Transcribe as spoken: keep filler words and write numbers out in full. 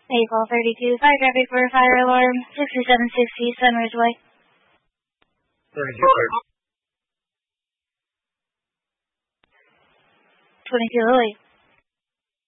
April thirty-two, fire traffic for fire alarm, sixty-seven sixty Sunridge Way. thirty-two thirty. twenty-two Lily.